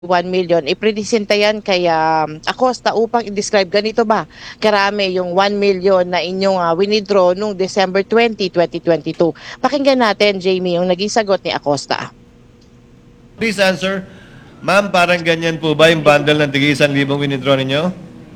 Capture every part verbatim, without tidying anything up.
one million, ipresenta yan kay um, Acosta upang i-describe ganito ba karami yung one million na inyong uh, winidraw noong December twentieth, twenty twenty-two. Pakinggan natin, Jamie, yung naging sagot ni Acosta. Please answer. Ma'am, parang ganyan po ba yung bundle ng tig isang libong winidraw ninyo?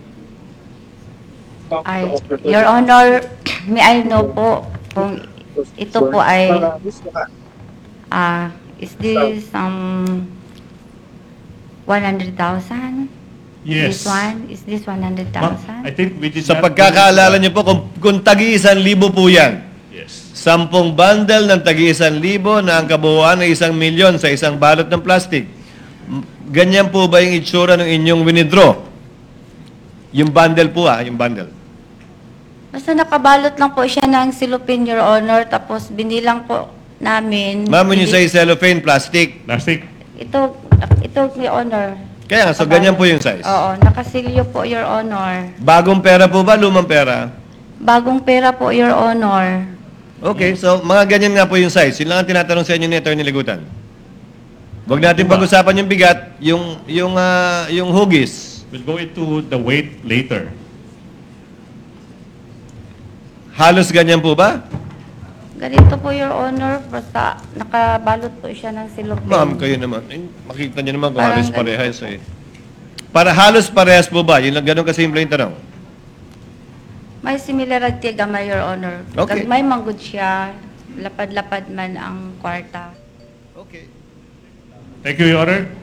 Ay, Your Honor, may I know po kung ito po ay, ah, is this um, one hundred thousand? Yes. This one? Is this one hundred Ma'am, thousand? I think we did Sa not- pagkakaalala niyo po, kung, kung tagi isang libo po yan, Yes. sampung bundle ng tagi isang libo na ang kabuuan ay isang milyon sa isang balot ng plastic. M- Ganyan po ba yung itsura ng inyong winidraw? Yung bundle po ah, yung bundle. Basta nakabalot lang po siya ng silupin, Your Honor, tapos binilang po namin. Ma'am, when you say Bini- cellophane, plastic. Plastic. Ito, ito, Your Honor. Kaya nga, so Nakabalot. ganyan po yung size. Oo, nakasilyo po, Your Honor. Bagong pera po ba, lumang pera? Bagong pera po, Your Honor. Okay, so mga ganyan nga po yung size. Yun lang ang tinatanong sa inyo ni Atty. Ligutan. Huwag natin pag-usapan yung bigat, yung, yung, ah, yung hugis. We'll go into the weight later. Halos ganyan po ba? Ganito po, Your Honor, basta nakabalot po siya ng silupin. Ma'am, kayo naman. Eh, makita niyo naman kung Parang halos ganito. parehas eh. Para halos parehas po ba? Yun lang, ganun kasimple yung tanong. May similarity gamay, Your Honor. Okay. May manggod siya, lapad-lapad man ang kwarta. Okay. Thank you, Your Honor.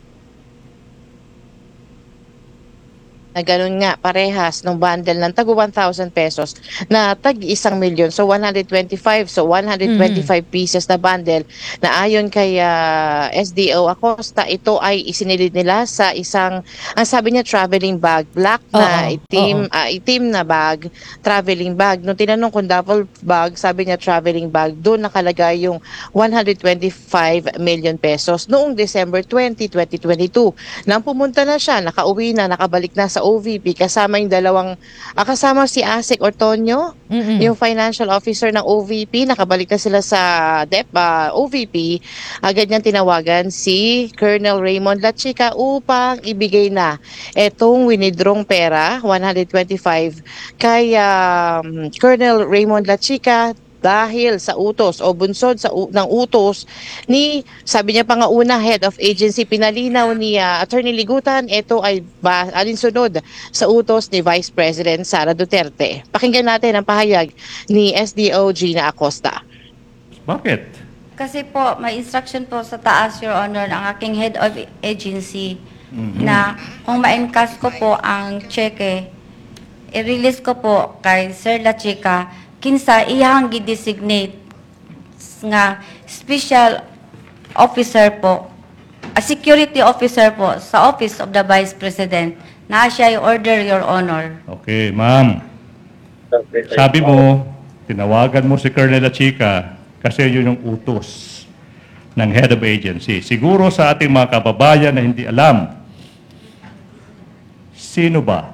Na ganun nga, parehas ng bundle ng tago one thousand pesos na tag isang milyon. So one hundred twenty-five, so one hundred twenty-five pieces na bundle na ayon kay ah, S D O Acosta, ito ay isinilid nila sa isang, ang sabi niya, traveling bag. Black na Oo, itim, ah, itim na bag, traveling bag. Nung tinanong kung double bag, sabi niya traveling bag, doon nakalagay yung one hundred twenty-five million pesos noong December twentieth, twenty twenty-two. Nang pumunta na siya, nakauwi na, nakabalik na sa O V P kasama yung dalawang ah, kasama si Asik Ortonio, Mm-mm. yung financial officer ng O V P, nakabalik na sila sa D E P ah, O V P. Agad niyang tinawagan si Colonel Raymond Lachica upang ibigay na etong winidrong pera, one hundred twenty-five, kay um, Colonel Raymond Lachica dahil sa utos o bunsod sa u- ng utos ni, sabi niya pa nga una, head of agency, pinalinaw ni ah, Attorney Ligutan, ito ay ba, alinsunod sa utos ni Vice President Sara Duterte. Pakinggan natin ang pahayag ni S D O Gina Acosta. Bakit? Kasi po, may instruction po sa taas, Your Honor, ng aking head of agency na kung ma-encash ko po ang cheque, i-release ko po kay Sir Lachica, kinsa iyang gi-designate nga special officer po, a security officer po sa Office of the Vice President na siya i-order, Your Honor. Okay, ma'am. Sabi mo, tinawagan mo si Colonel Lachica kasi yun yung utos ng head of agency. Siguro sa ating mga kababayan na hindi alam, sino ba?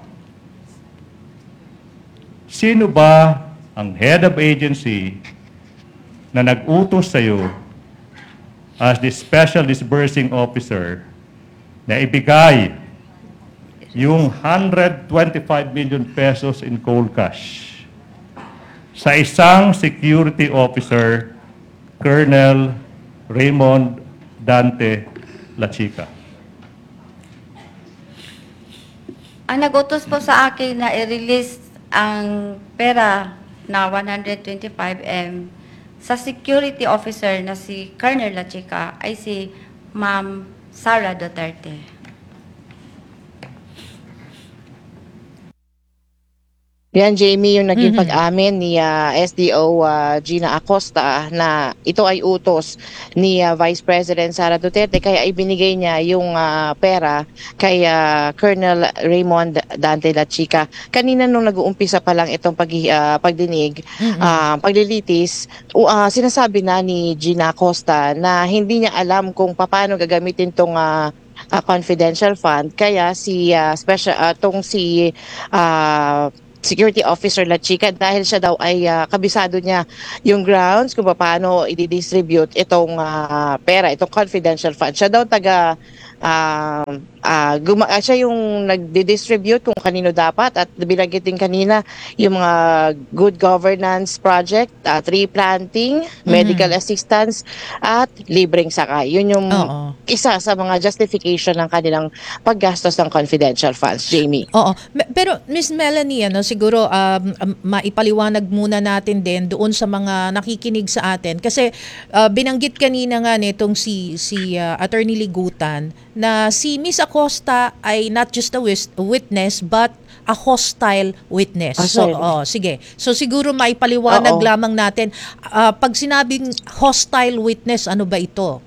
Sino ba ang head of agency na nag-utos sa iyo as the special disbursing officer na ibigay yung one hundred twenty-five million pesos in cold cash sa isang security officer, Colonel Raymond Dante Lachica? Ang nag-utos po sa akin na i-release ang pera na one hundred twenty-five M sa security officer na si Colonel Lachica ay si Ma'am Sara Duterte. Yan, Jamie, yung naging Mhm. pag-amin ni ah, S D O ah, Gina Acosta na ito ay utos ni ah, Vice President Sara Duterte, kaya ibinigay niya yung ah, pera kay ah, Colonel Raymond Dante Lachica. Kanina nung nag-uumpisa pa lang itong pag, ah, pagdinig, ah, paglilitis, u- ah, sinasabi na ni Gina Acosta na hindi niya alam kung paano gagamitin tong ah, ah, confidential fund, kaya si ah, special ah, tong si ah, Security Officer Lachica, dahil siya daw ay ah, kabisado niya yung grounds kung paano i-distribute itong ah, pera, itong confidential fund. Siya daw taga um, ah, guma- ah, siya yung nagdi-distribute kung kanino dapat at binanggit din kanina yung mga good governance project, ah, tree planting, medical Mhm. assistance at libreng sakay. Yun yung Oo. isa sa mga justification ng kanilang paggastos ng confidential funds, Jamie. Oo. Me- Pero Miss Melanie, ano, siguro um, um, maipaliwanag muna natin din doon sa mga nakikinig sa atin kasi uh, binanggit kanina nga nitong si si uh, Attorney Ligutan na si Miss Acosta ay not just a wis- witness but a hostile witness. So, Hostile. oh, sige. So siguro maipaliwanag Oo. lamang natin uh, pag sinabing hostile witness, ano ba ito?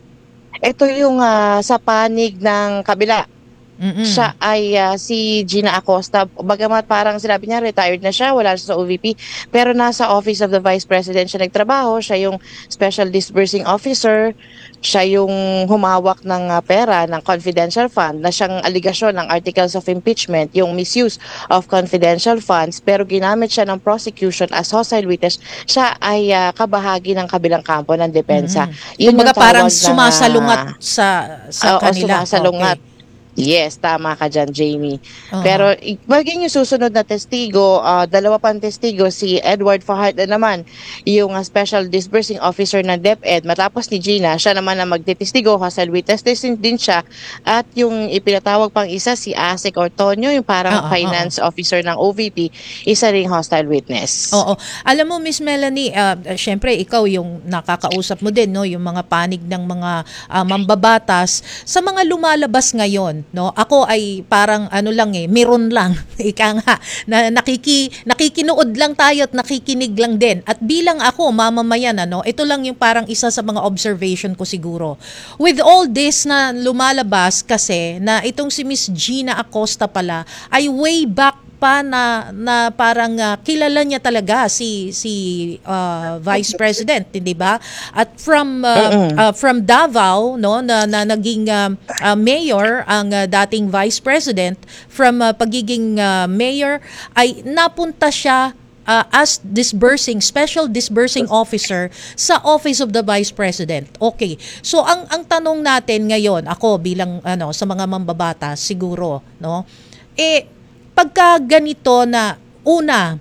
Ito yung ah, sa panig ng kabila. Mm-mm. Siya ay ah, si Gina Acosta. Bagamat parang sinabi niya retired na siya, wala siya sa O V P, pero nasa Office of the Vice President siya nagtrabaho. Siya yung Special Disbursing Officer. Siya yung humawak ng ah, pera ng confidential fund na siyang aligasyon ng Articles of Impeachment, yung misuse of confidential funds, pero ginamit siya ng prosecution as hostile witness. Siya ay ah, kabahagi ng kabilang kampo ng depensa. Mm-mm. Yun Kumbaga yung parang tawag ng, sumasalungat ah, sa sa Oo, kanila. sumasalungat. Okay. Yes, tama ka dyan, Jamie. Oo. Pero i- maging yung susunod na testigo, ah, dalawa pang testigo, si Edward Fajardo naman, yung ah, Special Disbursing Officer ng DepEd, matapos ni Gina, siya naman na magtitestigo, hostile witness din din siya. At yung ipinatawag pang isa, si Asik Ortonio, yung parang Oo, oo. finance officer ng O V P, isa ring hostile witness. Oo. Alam mo, Miss Melanie, uh, syempre ikaw yung nakakausap mo din, no, yung mga panig ng mga ah, mambabatas sa mga lumalabas ngayon, no. Ako ay parang ano lang eh, meron lang, ika nga, na nakiki nakikinood lang tayo at nakikinig lang din. At bilang ako mamamayan, ano, ito lang yung parang isa sa mga observation ko siguro. With all this na lumalabas kasi na itong si Miss Gina Acosta pala ay way back pa na na parang ah, kilala niya talaga si si ah, Vice President, hindi ba? At from ah, Mm-mm. ah, from Davao, no, na, na naging ah, ah, mayor ang ah, dating Vice President, from ah, pagiging ah, mayor ay napunta siya uh, as disbursing, special disbursing officer sa Office of the Vice President. Okay. So ang ang tanong natin ngayon, ako bilang ano sa mga mambabatas siguro, no? Eh pagka ganito na una,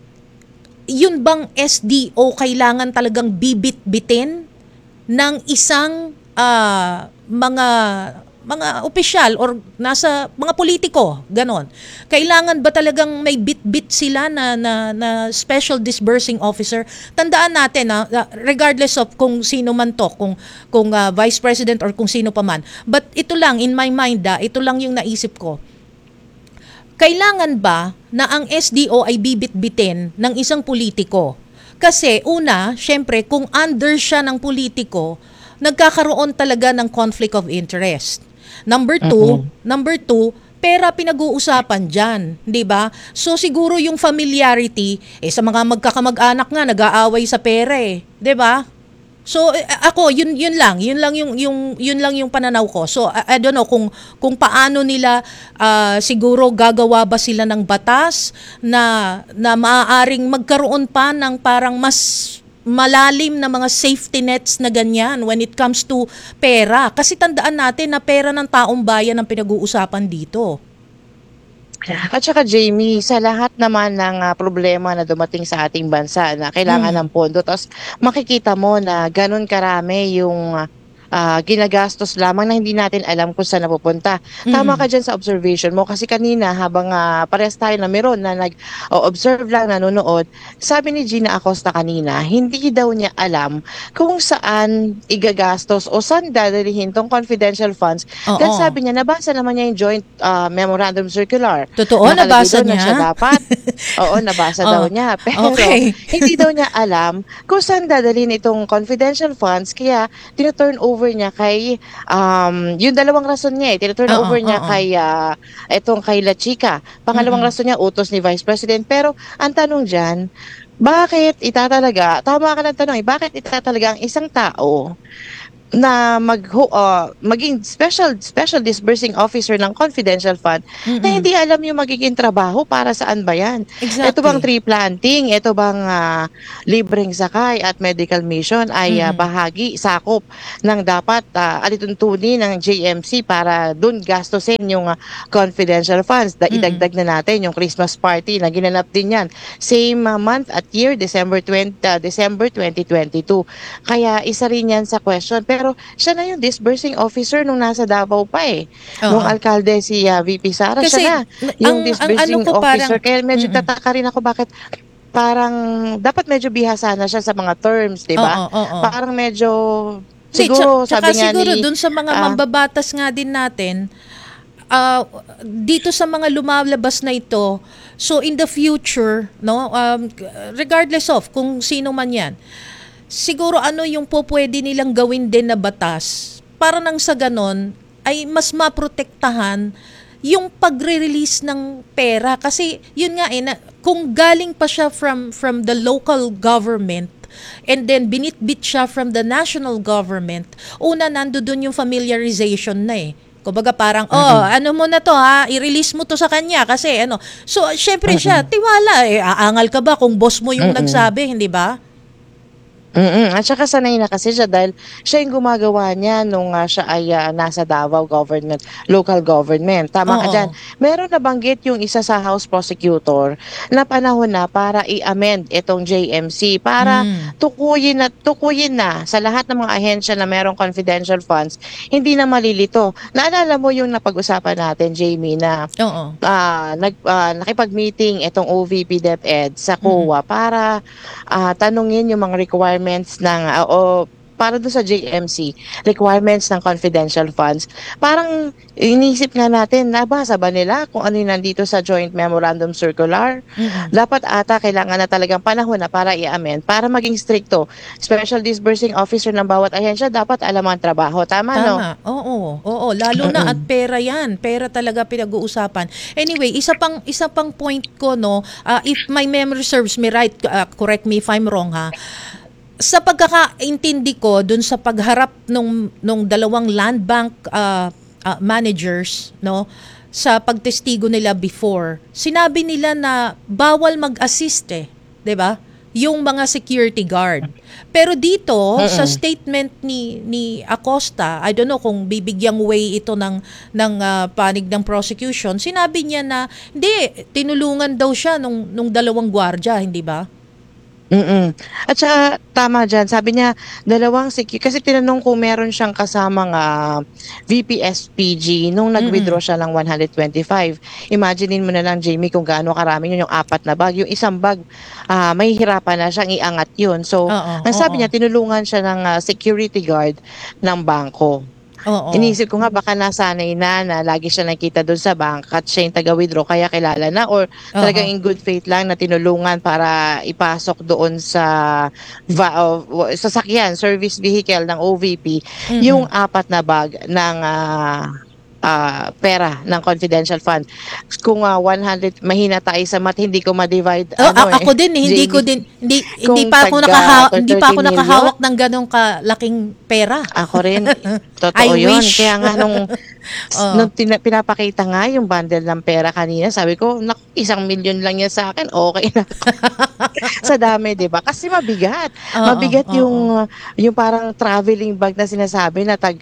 yun bang S D O kailangan talagang bibit-bitin ng isang ah, mga mga opisyal or nasa mga politiko, ganon. Kailangan ba talagang may bit-bit sila na, na, na special disbursing officer? Tandaan natin, na regardless of kung sino man to, kung, kung ah, vice president or kung sino pa man. But ito lang, in my mind, ah, ito lang yung naisip ko. Kailangan ba na ang S D O ay bibit-bitin ng isang politiko? Kasi una, syempre, kung under siya ng politiko, nagkakaroon talaga ng conflict of interest. Number two, Mm-mm. number two, pera pinag-uusapan dyan, di ba? So siguro yung familiarity, eh sa mga magkakamag-anak nga, nag-aaway sa pera eh, di ba? So eh, ako yun yun lang, yun lang yung yung yun lang yung pananaw ko. So I, I don't know kung kung paano nila ah, siguro gagawa ba sila ng batas na na maaaring magkaroon pa ng parang mas malalim na mga safety nets na ganyan when it comes to pera. Kasi tandaan natin na pera ng taong bayan ang pinag-uusapan dito. At saka Jamie, sa lahat naman ng ah, problema na dumating sa ating bansa na kailangan Mm. ng pondo, tapos makikita mo na ganun karami yung ah, ginagastos lamang na hindi natin alam kung saan napupunta. Tama Mm. ka dyan sa observation mo kasi kanina habang ah, parehas tayo na meron na nag-observe lang, nanonood, sabi ni Gina Acosta kanina, hindi daw niya alam kung saan igagastos o saan dadalihin tong confidential funds. Oo. Dahil sabi niya, nabasa naman niya yung joint ah, memorandum circular. Totoo, Nakalagay nabasa doon na niya? siya dapat. Oo, nabasa Oh, daw niya. Pero okay. hindi daw niya alam kung saan dadalhin itong confidential funds. Kaya tinuturn over niya kay, um, yung dalawang rason niya eh, tinuturn Oo, over niya oo. kay, ah, itong kay La Chica. Pangalawang Mm-mm. rason niya, utos ni Vice President. Pero ang tanong dyan, bakit itatalaga, tama ka ng tanong eh, bakit itatalaga ang isang tao na mag uh, maging special special disbursing officer ng confidential fund na Mm-mm. hindi alam yung magiging trabaho para saan ba yan. Exactly. Ito bang tree planting, ito bang ah, libreng sakay at medical mission ay ah, Mm-mm. bahagi, sakop ng dapat uh, alituntunin ng J M C para dun gastusin yung ah, confidential funds. Da, Mm-mm. idagdag na natin yung Christmas party na ginanap din yan. Same ah, month at year, December twentieth, ah, December twenty twenty-two. Kaya isa rin yan sa question. Pero siya na yung disbursing officer nung nasa Davao pa eh. Oo. Nung alkalde si ah, V P Sara, Kasi, siya na ang- yung ang disbursing ano ko officer. parang- Kaya medyo Mm-mm. tataka rin ako bakit parang dapat medyo bihasa na siya sa mga terms, di ba? Oo, oo. Parang medyo Hindi, siguro tsa- sabi tsaka nga siguro ni dun sa mga ah, mambabatas nga din natin, ah, dito sa mga lumalabas na ito, so in the future, no, um, regardless of kung sino man yan, siguro ano yung po pwede nilang gawin din na batas para nang sa ganon ay mas maprotektahan yung pagre-release ng pera. Kasi yun nga eh, na, kung galing pa siya from, from the local government, and then binitbit siya from the national government, una nando dun yung familiarization na eh. Kumbaga parang, oh, ano mo na to ha, i-release mo to sa kanya kasi ano. So, syempre siya, tiwala eh, aangal ka ba kung boss mo yung nagsabi, hindi ba? Mm-mm. At saka sanay na kasi siya dahil siya yung gumagawa niya nung ah, siya ay ah, nasa Davao government, local government. Tama ka Oo. dyan. Meron nabanggit yung isa sa House Prosecutor na panahon na para i-amend itong J M C para Mm. tukuyin na, tukuyin na sa lahat ng mga ahensya na merong confidential funds, hindi na malilito. Naalala mo yung napag-usapan natin, Jamie, na Oo. ah nag ah, nakipag-meeting itong O V P DepEd sa C O A para ah, tanungin yung mga requirements ng ah, o para doon sa J M C, requirements ng confidential funds. Parang inisip nga natin, nabasa ba nila kung ano yung nandito sa Joint Memorandum Circular? Mm-mm. Dapat ata kailangan na talagang panahon na para i-amend, para maging stricto. Special disbursing officer ng bawat ahensya, dapat alam ang trabaho. Tama, no? Tama. Oo, oo, lalo na at pera 'yan. Pera talaga pinag-uusapan. Anyway, isa pang isa pang point ko no, ah, if my memory serves me right, ah, correct me if I'm wrong ha. Sa pagkakaintindi ko dun sa pagharap nung nung dalawang land bank ah, ah, managers no sa pagtestigo nila before, sinabi nila na bawal mag-assist eh, 'di ba? Yung mga security guard. Pero dito sa statement ni ni Acosta, I don't know kung bibigyang way ito ng ng ah, panig ng prosecution, sinabi niya na hindi, tinulungan daw siya nung nung dalawang gwardiya, hindi ba? Mm. At saka tama dyan, sabi niya dalawang security, kasi tinanong kung meron siyang kasamang ah, V P S P G nung nag-withdraw siya ng one hundred twenty-five. Imaginein mo na lang, Jamie, kung gaano karami yun, yung apat na bag. Yung isang bag, ah, may hirapan na siyang iangat yun. So, Oo, ang sabi oo. niya, tinulungan siya ng ah, security guard ng bangko. Oo. Inisip ko nga baka nasanay na na lagi siya nakita doon sa bank at siya yung taga-withdraw kaya kilala na, or talagang in good faith lang na tinulungan para ipasok doon sa va- o- sasakyan, service vehicle ng O V P yung apat na bag ng ah, ah, pera ng confidential fund. Kung ah, one hundred, mahina tayo sa math, hindi ko ma-divide. Oh, ano a- ako eh, din eh, hindi Jamie. ko din hindi hindi Kung pa ako tagka nakaha- hindi pa ako thirty million? nakahawak ng ganong kalaking pera. Ako rin. Totoo I yun. wish. Kaya nga nung, Oh. nung tina- pinapakita nga yung bundle ng pera kanina, sabi ko, naku, isang milyon lang yan sa akin, okay na ako. Sa dami, di ba? Kasi mabigat. Oo, mabigat oo. yung, yung parang traveling bag na sinasabi na tag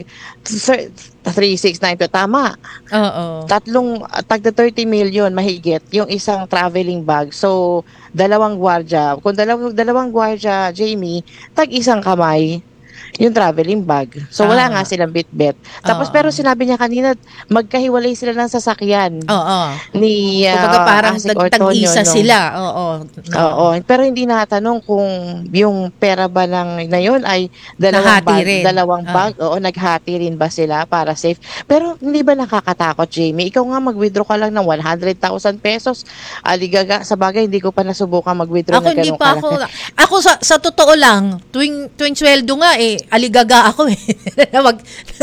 three six nine to. Tama. Oo. Tatlong, tag thirty million mahigit yung isang traveling bag. So, dalawang gwardya. Kung dalawang, dalawang gwardya, Jamie, tag isang kamay yung traveling bag. So, wala Tama. nga silang bit-bit. Tapos, Oo. pero sinabi niya kanina, magkahiwalay sila ng sasakyan Oo. ni uh, Kumbaga parang Asik tag- Ortonio, tag-isa no? sila. Oo. Oo. Pero hindi natanong kung yung pera ba lang na yun ay dalawang Nahati bag, rin. dalawang Ah. bag. Oo, naghati rin ba sila para safe? Pero hindi ba nakakatakot, Jamie? Ikaw nga mag-withdraw ka lang ng one hundred thousand pesos. Aligaga, sa bagay, hindi ko pa nasubukan mag-withdraw Ako ng hindi ganong pa ako. kalaki. Ako sa sa totoo lang, tuwing tuwing sweldo nga eh aligaga ako eh. Wag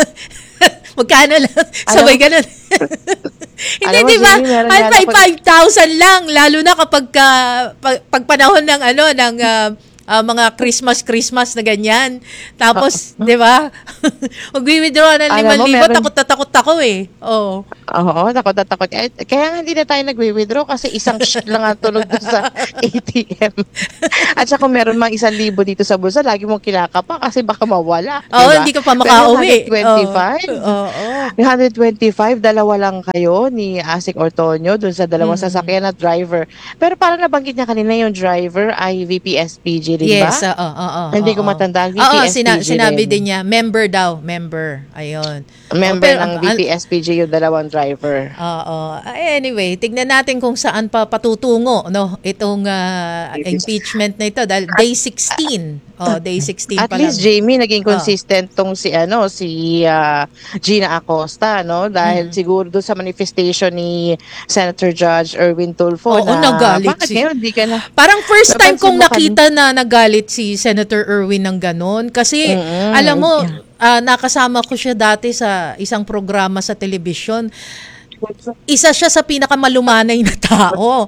magkano lang, sabay ganun. Hindi, Alam mo, di ba? Jamie, meron Ay, nga may ako- five thousand lang, lalo na kapag, ka, pag, pag panahon ng, ano, ng, ah, ah, mga Christmas-Christmas na ganyan. Tapos, di ba? Mag-withdraw ng Alam limang mo, libo, meron- takot na takot ako eh. Oo. Oo, takot na takot. Eh, kaya nga hindi na tayo nagwi-withdraw kasi isang shot lang ang tulog doon sa A T M. At saka kung meron mang isang libo dito sa bulsa, lagi mong kinakapa kasi baka mawala. Oo, diba? hindi ka pa Pero makauwi. one twenty-five Oo. Oo. one twenty-five, dalawa lang kayo ni Asik Ortonio dun sa dalawang Mm. sasakyan at driver. Pero parang nabanggit niya kanina yung driver ay V P S P G rin ba? Yes, oo, oo, oo. Hindi ko oo. matandaan. Oo, V P S P G sina- sinabi rin. din niya, member daw, member. Ayun. Member Oh, pero, ng ah, V P S P G yung dalawang driver. Oo. Anyway, tignan natin kung saan pa patutungo no itong ah, impeachment na ito dahil day sixteen. Oh, day sixteen At pa least lang. Jamie naging Ah. consistent tong si ano si ah, Gina Acosta no dahil Mm. siguro doon sa manifestation ni Senator Judge Erwin Tulfo Oo, na nagalit bakit si- ngayon di ka na Parang first time Napansin kong mo kan- nakita na nagalit si Senator Erwin ng ganon. Kasi, Mm-mm. alam mo, ah, nakasama ko siya dati sa isang programa sa telebisyon. Isa siya sa pinakamalumanay na tao.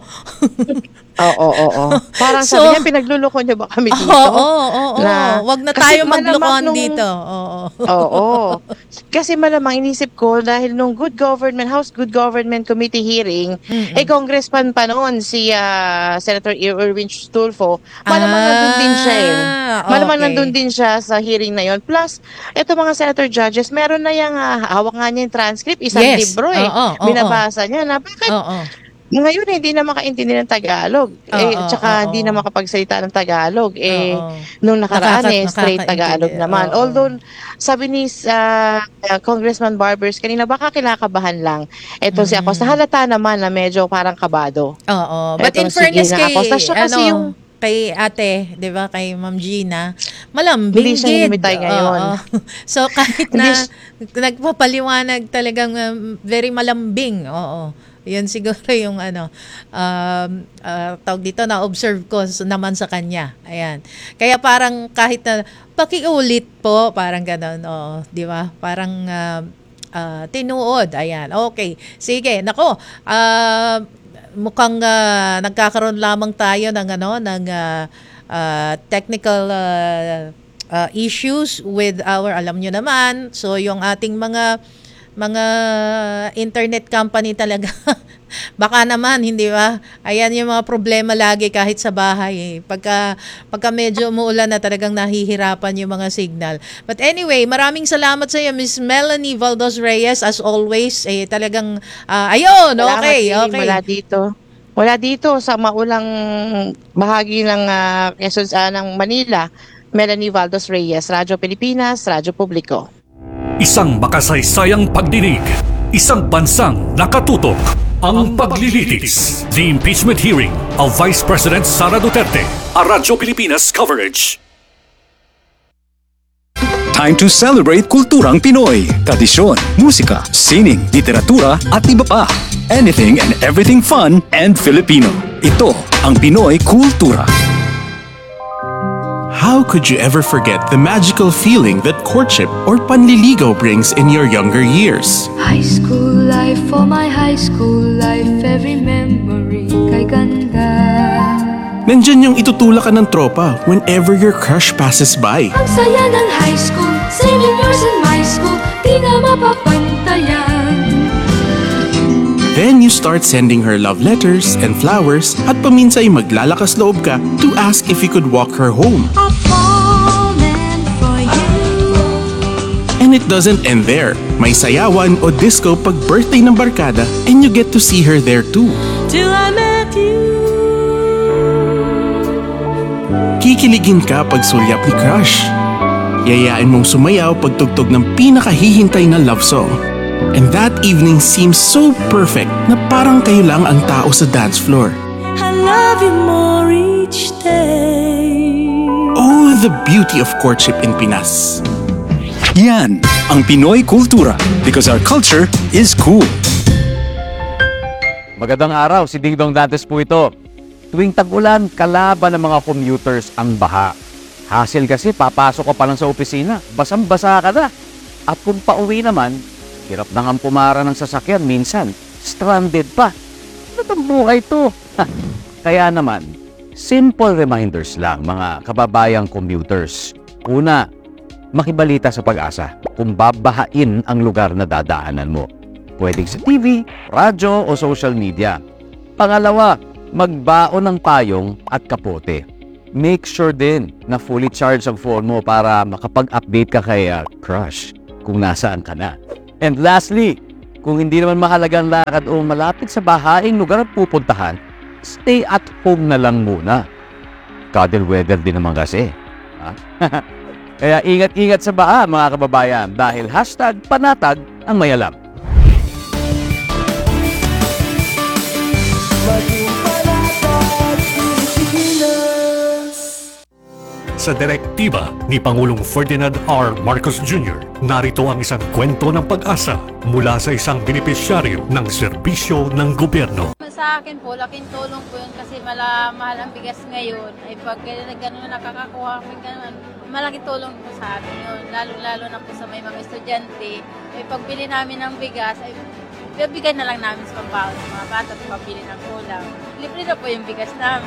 Oo, oo, oo. Parang So- sabi niya, pinagluloko niyo ba kami dito? Oo, oo, oo. Na- Wag na kasi tayo malamang maglokohan nung- dito. Oo. Oo. Kasi malamang inisip ko dahil nung Good Government, House Good Government Committee hearing, Mm-mm. eh congressman pa noon si ah, Senator Erwin Tulfo, malamang Ah, nandun din siya eh. Malamang okay. nandun din siya sa hearing na yon. Plus, eto mga senator judges, meron na yung ah, hawak nga niya yung transcript, isang Yes. libro eh. Oo, oo, Binabasa niya na bakit Oo. ngayon hindi na makaintindi ng Tagalog. eh, Oo, tsaka oo. hindi na makapagsalita ng Tagalog. Eh, Oo. nung nakaraan Nakaka- eh, straight nakakaintindi. Tagalog naman. Oo. Although, sabi ni ah, Congressman Barbers kanina, baka kinakabahan lang. Ito si Acosta, halata naman na medyo parang kabado. Oo. But in Etong si fairness Gina kay, Acosta, siya kasi ano, yung- kay ate, di ba, kay Ma'am Gina, malambing Hindi siya gid. humitay ngayon. Oo. So, kahit Hindi na siya- nagpapaliwanag talagang um, very malambing. Oo. Yun siguro yung ano, um, ah, tawag dito, na-observe ko s- naman sa kanya. Ayan. Kaya parang kahit na, pakiulit po, parang gano'n. Oo, di ba? Parang, ah, ah, tinuod. Ayan. Okay. Sige. Nako. Ah, mukhang ah, nagkakaroon lamang tayo ng ano ng ah, ah, technical ah, ah, issues with our, alam nyo naman, so yung ating mga mga internet company talaga baka naman, hindi ba? Ayan yung mga problema lagi kahit sa bahay eh. Pagka, pagka medyo umuulan na talagang nahihirapan yung mga signal. But anyway, maraming salamat sa iyo, Miss Melanie Valdos Reyes, as always. Eh, talagang, ah, ayun, Salamat, okay, Jamie, okay. Wala dito. Wala dito sa maulang bahagi ng uh, Quezon ah, ng Manila. Melanie Valdos Reyes, Radyo Pilipinas, Radyo Publiko. Isang makasaysayang pagdinig, isang bansang nakatutok, ang paglilitis. The impeachment hearing of Vice President Sara Duterte. A Radyo Pilipinas coverage. Time to celebrate kulturang Pinoy. Tradisyon, musika, sining, literatura at iba pa. Anything and everything fun and Filipino. Ito ang Pinoy Kultura. How could you ever forget the magical feeling that courtship or panliligaw brings in your younger years? High school life, for my high school life, every memory kay ganda. Nandyan yung itutulak ka ng tropa whenever your crush passes by. Ang saya ng high school, saving yours in my school, di na mapapantayan. Then you start sending her love letters and flowers at paminsay maglalakas loob ka to ask if you could walk her home. I've fallen for you. And it doesn't end there. May sayawan o disco pag birthday ng barkada and you get to see her there too. Till I met you. Kikiligin ka pag sulyap ni crush. Yayain mong sumayaw pag tugtog ng pinakahihintay na love song. And that evening seems so perfect na parang kayo lang ang tao sa dance floor. I love you more each day. Oh, the beauty of courtship in Pinas. Yan ang Pinoy Kultura because our culture is cool. Magandang araw, si Ding Dong Dantes po ito. Tuwing tag-ulan, kalaban ng mga commuters ang baha. Hassle kasi, papasok ka pa lang sa opisina, basang-basa ka na. At kung pauwi naman, hirap na nga pumara ng sasakyan, minsan, stranded pa. Ano ang buhay to? Kaya naman, Simple reminders lang, mga kababayang commuters. Una, makibalita sa Pag-asa kung babahain ang lugar na dadaanan mo. Pwedeng sa T V, radyo o social media. Pangalawa, magbaon ng payong at kapote. Make sure din na fully charged ang phone mo para makapag-update ka kay uh, crush kung nasaan ka na. And lastly, kung hindi naman mahalagang lakad o malapit sa bahaing lugar at pupuntahan, stay at home na lang muna. Cuddle weather din naman kasi. Ha? Kaya ingat-ingat sa baha, mga kababayan, dahil hashtag panatag ang mayalam. Sa direktiba ni Pangulong Ferdinand R. Marcos Junior, narito ang isang kwento ng pag-asa mula sa isang benepisyaryo ng serbisyo ng gobyerno. Sa akin po, laking tulong po yun kasi mala, mahal ang bigas ngayon. Ay pag gano'n nakakakuha kami gano'n, malaking tulong po sa amin yun. Lalo-lalo na po sa may mga estudyante. Ay pagbili namin ng bigas, ay bibigay na lang namin sa pambaon sa mga bata at pabili ng kulang. Libre na po yung bigas namin.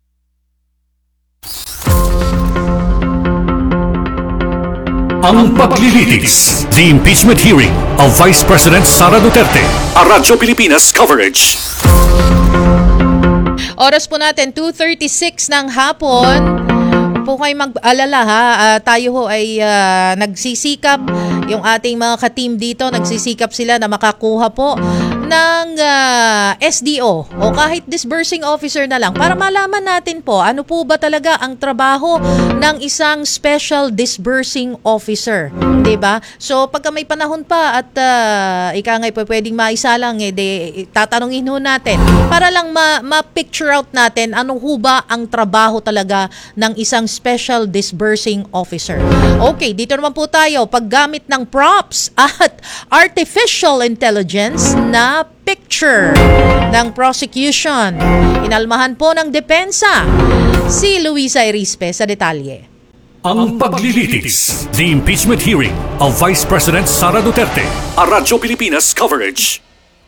Ang paglilitis, the impeachment hearing of Vice President Sara Duterte. A Radyo Pilipinas coverage. Oras po natin, two thirty-six ng hapon. Po kayo mag-alala ha, uh, tayo ho ay uh, nagsisikap, yung ating mga ka-team dito, nagsisikap sila na makakuha po ng uh, S D O o kahit disbursing officer na lang para malaman natin po ano po ba talaga ang trabaho ng isang special disbursing officer, 'di ba? So pagka may panahon pa at uh, ika nga'y pwedeng maisalang eh de, tatanungin ho natin para lang ma- ma-picture out natin ano ho ba ang trabaho talaga ng isang special disbursing officer. Okay, dito naman po tayo paggamit ng props at artificial intelligence na picture ng prosecution. Inalmahan po ng depensa si Luisa Erispe sa detalye. Ang paglilitis, the impeachment hearing of Vice President Sara Duterte. A Radyo Pilipinas coverage.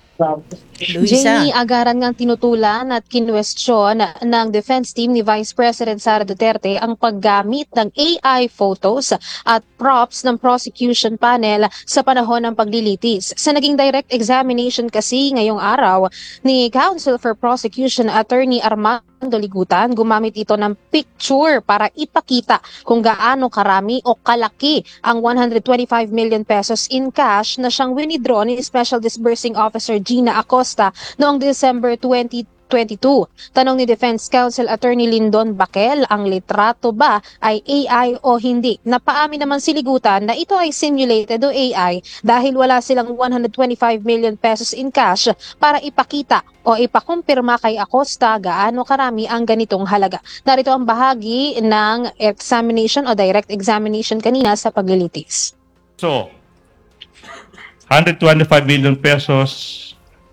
Luisa. Jamie, agaran ngang tinutulan at kinwestiyon ng defense team ni Vice President Sara Duterte ang paggamit ng A I photos at props ng prosecution panel sa panahon ng paglilitis. Sa naging direct examination kasi ngayong araw ni Counsel for Prosecution Attorney Armando Ligutan, gumamit ito ng picture para ipakita kung gaano karami o kalaki ang one hundred twenty-five million pesos in cash na siyang winidraw ni Special Disbursing Officer Gina Acosta noong December twenty twenty-two. Tanong ni Defense Counsel Attorney Lyndon Baquel, ang litrato ba ay A I o hindi? Napaamin naman si Ligutan na ito ay simulated o A I dahil wala silang one hundred twenty-five million pesos in cash para ipakita o ipakumpirma kay Acosta gaano karami ang ganitong halaga. Narito ang bahagi ng examination o direct examination kanina sa paglilitis. So, one hundred twenty-five million pesos.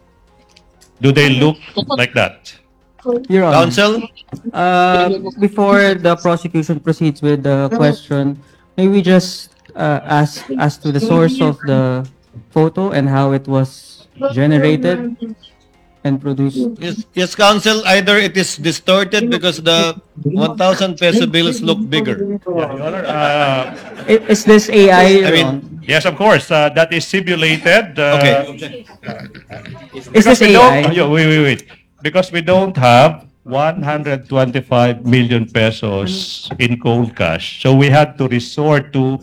Do they look like that? Your Honor, Counsel? uh, before the prosecution proceeds with the question, may we just uh, ask as to the source of the photo and how it was generated and produced? Yes, yes, Counsel, either it is distorted because the one thousand peso bills look bigger. Yeah, Your Honor, uh, I- Is this A I? I Your mean, Honor? yes, of course. Uh, that is simulated. Uh, Okay. Is Because this we A don't, I? yeah, wait, wait, wait. Because we don't have one hundred twenty-five million pesos in cold cash. So we had to resort to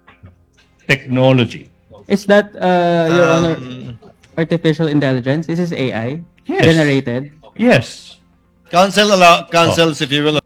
technology. Is that, uh, Your Um, Honor, artificial intelligence? Is this A I Yes. generated? Yes. Counsel, allow, counsels, if you will.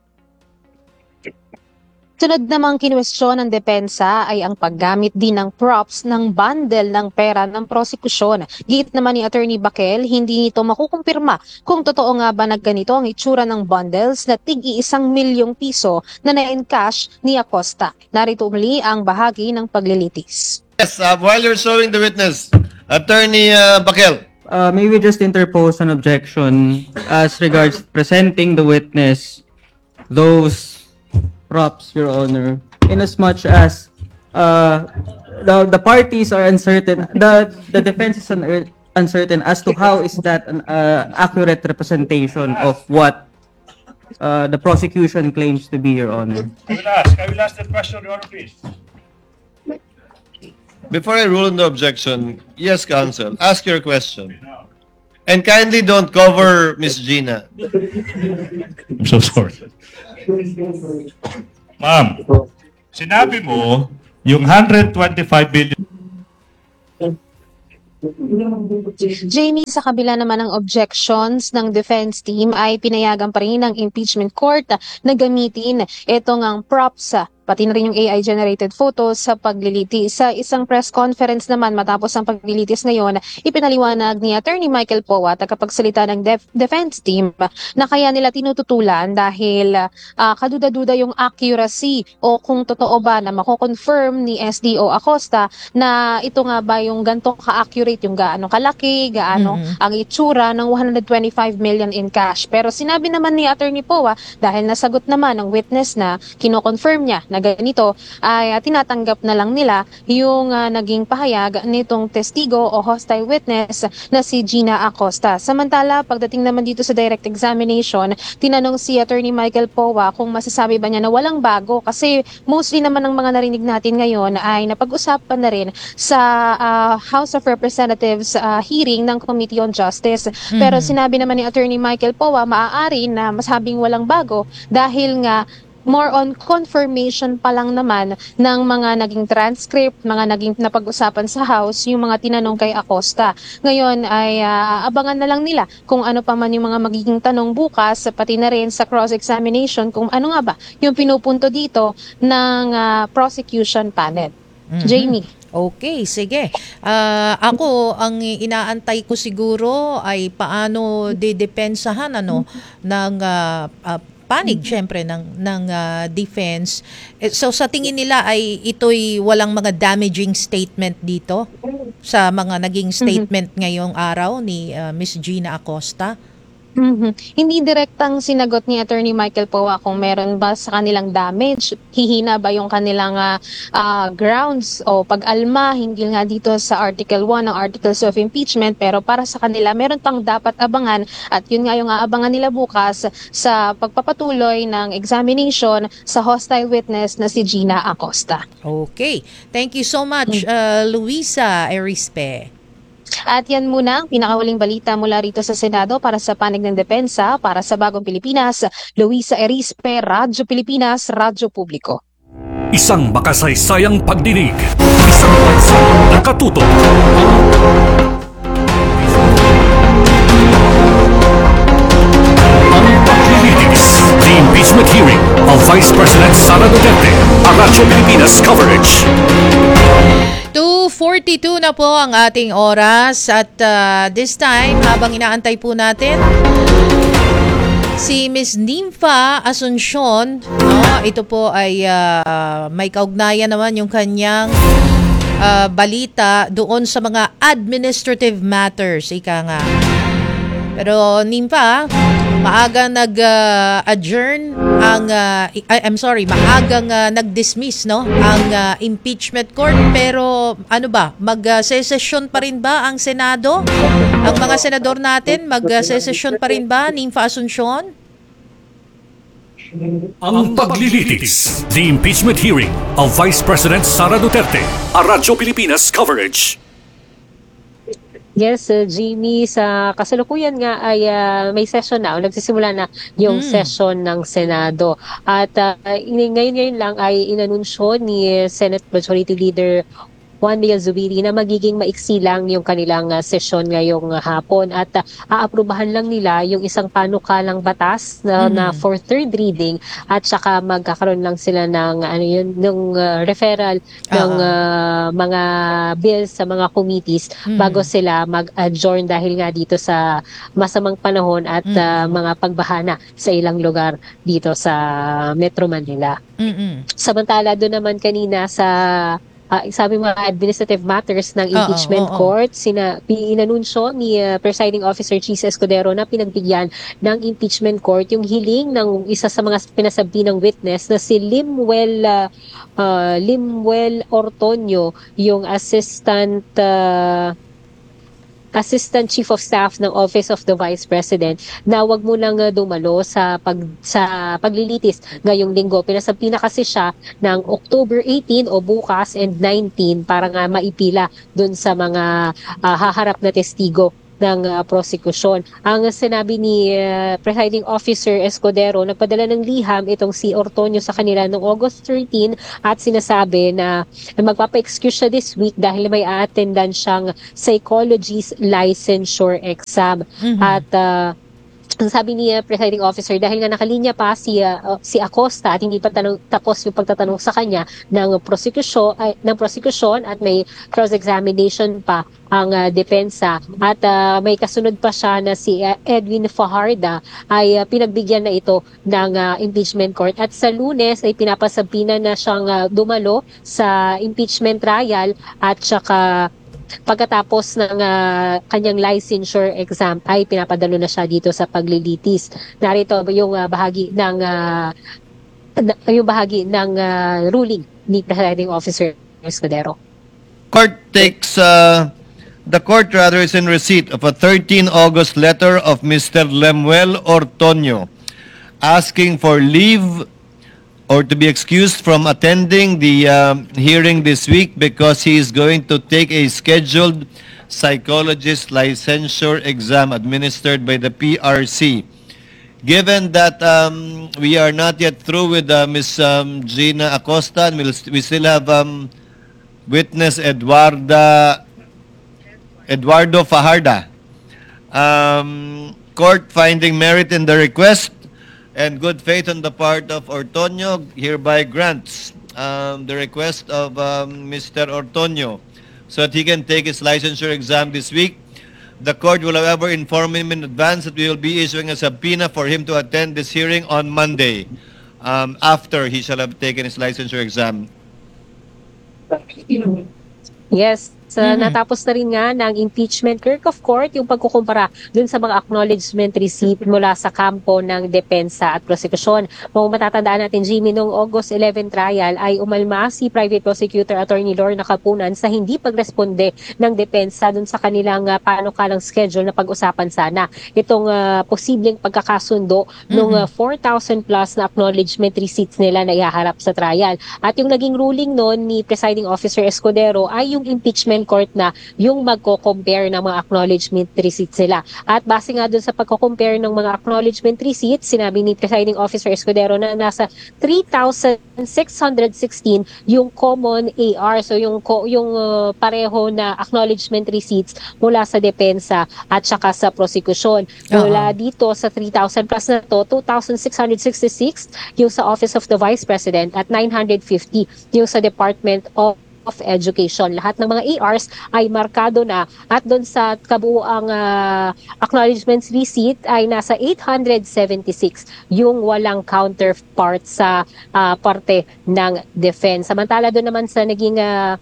Sunod namang kinwestiyon ng depensa ay ang paggamit din ng props ng bundle ng pera ng prosekusyon. Git naman ni Attorney Baquel, hindi nito makukumpirma kung totoo nga ba nagganito ang itsura ng bundles na tig-iisang milyong piso na na-encash ni Acosta. Narito muli ang bahagi ng paglilitis. Yes, uh, while you're showing the witness, Attorney uh, Baquel. Uh, may we just interpose an objection as regards presenting the witness those props, Your Honor, in as much as uh, the the parties are uncertain, the the defense is un- uncertain as to how is that an uh, accurate representation of what uh, the prosecution claims to be, Your Honor. I will ask. I will ask that question, Your Honor, please. Before I rule on the objection, yes, counsel, ask your question. And kindly don't cover Miss Gina. I'm so sorry. Ma'am, sinabi mo yung one hundred twenty-five billion Jamie, sa kabila naman ng objections ng defense team ay pinayagan pa rin ng impeachment court na gamitin itong ang props pati na rin yung A I-generated photos sa paglilitis. Sa isang press conference naman matapos ang paglilitis ngayon, ipinaliwanag ni Attorney Michael Powa, tagapagsalita ng def- defense team, na kaya nila tinututulan dahil uh, kaduda-duda yung accuracy o kung totoo ba na mako-confirm ni S D O Acosta na ito nga ba yung ganito ka-accurate, yung gaano kalaki, gaano mm-hmm. ang itsura ng one hundred twenty-five million in cash. Pero sinabi naman ni Attorney Powa, dahil nasagot naman ng witness na kino-confirm niya na ganito, ay uh, tinatanggap na lang nila yung uh, naging pahayag nitong testigo o hostile witness na si Gina Acosta. Samantala, pagdating naman dito sa direct examination, tinanong si Attorney Michael Powa kung masasabi ba niya na walang bago kasi mostly naman ng mga narinig natin ngayon ay napag-usapan na rin sa uh, House of Representatives uh, hearing ng Committee on Justice. Mm-hmm. Pero sinabi naman ni Attorney Michael Powa, maaari na masabing walang bago dahil nga more on confirmation pa lang naman ng mga naging transcript, mga naging napag-usapan sa House, yung mga tinanong kay Acosta. Ngayon ay uh, abangan na lang nila kung ano pa man yung mga magiging tanong bukas, pati na rin sa cross-examination kung ano nga ba yung pinupunto dito ng uh, prosecution panel. Mm-hmm. Jamie. Okay, sige. Uh, ako, ang inaantay ko siguro ay paano didepensahan ano, ng uh, uh, panig syempre ng ng uh, defense. So sa tingin nila ay ito'y walang mga damaging statement dito sa mga naging statement mm-hmm. ngayong araw ni uh, Miss Gina Acosta. Mm-hmm. Hindi direktang sinagot ni Attorney Michael Powa kung meron ba sa kanilang damage, hihina ba yung kanilang uh, uh, grounds o pag-alma, hindi nga dito sa Article one ng Articles of Impeachment, pero para sa kanila meron pang dapat abangan at yun nga yung aabangan nila bukas sa pagpapatuloy ng examination sa hostile witness na si Gina Acosta. Okay. Thank you so much, uh, Luisa Erispe. At yan muna ang pinakahuling balita mula rito sa Senado para sa panig ng depensa. Para sa Bagong Pilipinas, Luisa Erispe, Radyo Pilipinas, Radyo Publiko. Isang makasaysayang pagdinig, isang bansang nakatutok. Ang paglilitis, the impeachment hearing of Vice President Sara Duterte, ang Radyo Pilipinas coverage. two forty-two na po ang ating oras at uh, this time habang inaantay po natin si Miss Nympha Asuncion, no, ito po ay uh, may kaugnayan naman yung kanyang uh, balita doon sa mga administrative matters, ika nga. Pero Nympha, maaga nag-adjourn uh, ang uh, I'm sorry, maagang uh, nag-dismiss no ang uh, impeachment court, pero ano ba, mag-session pa rin ba ang Senado? Ang mga senador natin mag-session pa rin ba, Nympha Asuncion? Ang paglilitis, the impeachment hearing of Vice President Sara Duterte, ang Radyo Pilipinas coverage. Yes, uh, Jimmy, sa kasalukuyan nga ay uh, may session na, o nagsisimula na yung mm. session ng Senado. At uh, ngayon-ngayon lang ay inanunsyo ni Senate Majority Leader Juan Miguel Zubiri na magiging maiksi lang yung kanilang uh, session ngayong uh, hapon at uh, aaprubahan lang nila yung isang panukalang batas na, mm-hmm. na for third reading at saka magkakaroon lang sila ng ano yun ng uh, referral uh-huh. ng uh, mga bills sa mga committees mm-hmm. bago sila mag-adjourn dahil nga dito sa masamang panahon at mm-hmm. uh, mga pagbahana sa ilang lugar dito sa Metro Manila. Mm-hmm. Samantala doon naman kanina sa Uh, sabi mga administrative matters ng impeachment uh-oh, court, sina, inanunsyo ni uh, Presiding Officer Cheese Escudero na pinagbigyan ng impeachment court yung hiling ng isa sa mga pinasabi ng witness na si Limwell uh, uh, Limwell Ortonio, yung assistant uh, Assistant Chief of Staff ng Office of the Vice President na wag mo nang uh, dumalo sa pag sa paglilitis ngayong linggo. Pinasabina kasi siya ng October eighteen o bukas and nineteen para nga maipila dun sa mga uh, haharap na testigo ng uh, prosekusyon. Ang sinabi ni uh, Presiding Officer Escudero, nagpadala ng liham itong si Ortonio sa kanila noong August thirteen at sinasabi na magpapa-excuse siya this week dahil may a-attendan siyang psychologist licensure exam. Mhm. At uh, ang sabi ni uh, Presiding Officer, dahil nga nakalinya pa si uh, uh, si Acosta at hindi pa tanong, tapos yung pagtatanong sa kanya ng prosecution ay ng prosecution at may cross-examination pa ang uh, depensa at uh, may kasunod pa siya na si uh, Edwin Fajarda ay uh, pinagbigyan na ito ng uh, impeachment court at sa Lunes ay pinapasabina na siyang uh, dumalo sa impeachment trial at saka pagkatapos ng uh, kanyang licensure exam ay pinapadalo na siya dito sa paglilitis. Narito yung uh, bahagi ng uh, yung bahagi ng uh, ruling ni Presiding Officer Escudero. Court takes, uh, the court rather is in receipt of a thirteen August letter of Mister Lemuel Ortonio asking for leave or to be excused from attending the um, hearing this week because he is going to take a scheduled psychologist licensure exam administered by the P R C. Given that um, we are not yet through with uh, Miz Um, Gina Acosta, and we'll, we still have um, witness Eduarda, Eduardo Fajarda. Um, court finding merit in the request and good faith on the part of Ortonio hereby grants um, the request of um, Mister Ortonio so that he can take his licensure exam this week. The court will, however, inform him in advance that we will be issuing a subpoena for him to attend this hearing on Monday um, after he shall have taken his licensure exam. Yes, sa Mhm. natapos na rin nga ng impeachment clerk of court yung pagkukumpara dun sa mga acknowledgement receipt mula sa kampo ng depensa at prosekusyon. Kung matatandaan natin, Jimmy, noong August eleventh trial ay umalma si Private Prosecutor Attorney Lorna Capunan sa hindi pagresponde ng depensa dun sa kanilang uh, panukalang schedule na pag-usapan sana. Itong uh, posibleng pagkakasundo ng uh, four thousand plus na acknowledgement receipts nila na ihaharap sa trial. At yung naging ruling noon ni Presiding Officer Escudero ay yung impeachment court na yung magko-compare ng mga acknowledgement receipts nila. At base nga dun sa pagko-compare ng mga acknowledgement receipts, sinabi ni Presiding Officer Escudero na nasa three thousand six hundred sixteen yung common A R. So yung ko- yung uh, pareho na acknowledgement receipts mula sa depensa at saka sa prosecution. Mula dito sa three thousand plus na to, two thousand six hundred sixty-six yung sa Office of the Vice President at nine hundred fifty yung sa Department of of Education. Lahat ng mga A Rs ay markado na at doon sa kabuuang uh, acknowledgements receipt ay nasa eight hundred seventy-six yung walang counterpart sa uh, parte ng defense. Samantala doon naman sa naging uh,